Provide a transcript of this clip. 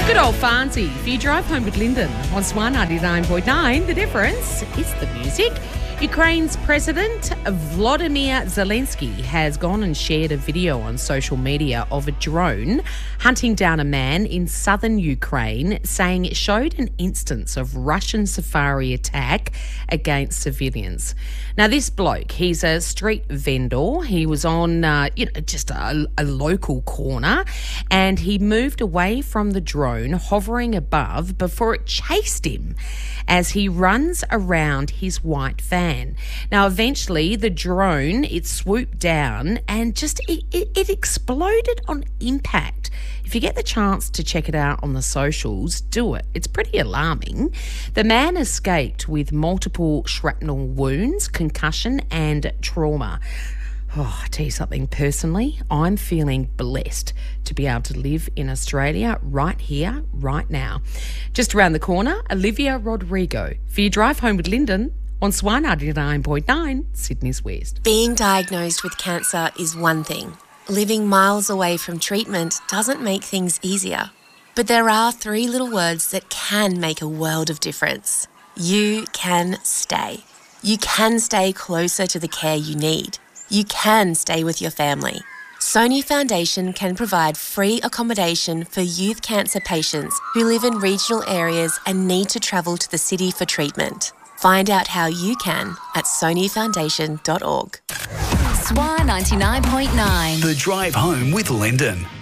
Good old fancy. If you drive home with Lyndon on Swan 99.9, the difference is the music. Ukraine's President Volodymyr Zelensky has gone and shared a video on social media of a drone hunting down a man in southern Ukraine, saying it showed an instance of Russian safari attack against civilians. Now, this bloke, he's a street vendor. He was on, just a local corner, and he moved away from the drone hovering above before it chased him as he runs around his white van. Now, eventually, the drone, it swooped down and it exploded on impact. If you get the chance to check it out on the socials, do it. It's pretty alarming. The man escaped with multiple shrapnel wounds, concussion and trauma. Oh, I tell you something, personally, I'm feeling blessed to be able to live in Australia right here, right now. Just around the corner, Olivia Rodrigo. For your drive home with Lyndon on Swan 99.9, Sydney's West. Being diagnosed with cancer is one thing. Living miles away from treatment doesn't make things easier. But there are 3 little words that can make a world of difference. You can stay. You can stay closer to the care you need. You can stay with your family. Sony Foundation can provide free accommodation for youth cancer patients who live in regional areas and need to travel to the city for treatment. Find out how you can at sonyfoundation.org. Swan 99.9. The Drive Home with Lyndon.